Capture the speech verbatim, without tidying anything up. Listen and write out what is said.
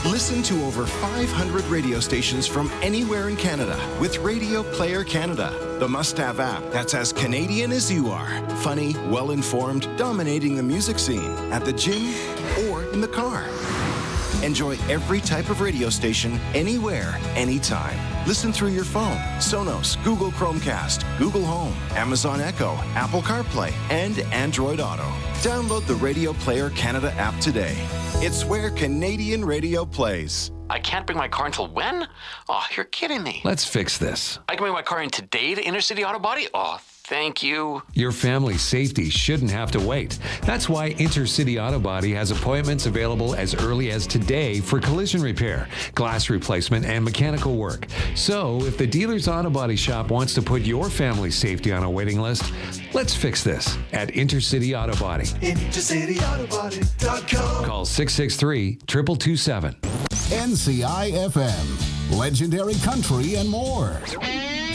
Listen to over five hundred radio stations from anywhere in Canada with Radio Player Canada, the must-have app that's as Canadian as you are. Funny, well-informed, dominating the music scene at the gym or in the car. Enjoy every type of radio station, anywhere, anytime. Listen through your phone, Sonos, Google Chromecast, Google Home, Amazon Echo, Apple CarPlay, and Android Auto. Download the Radio Player Canada app today. It's where Canadian radio plays. I can't bring my car until when? Oh, you're kidding me. Let's fix this. I can bring my car in today to Intercity Auto Body? Oh, thank you. Your family's safety shouldn't have to wait. That's why Intercity Auto Body has appointments available as early as today for collision repair, glass replacement, and mechanical work. So if the dealer's auto body shop wants to put your family's safety on a waiting list, let's fix this at Intercity Auto Body. intercity auto body dot com. Call six six three, two two two seven. N C I F M, legendary country and more.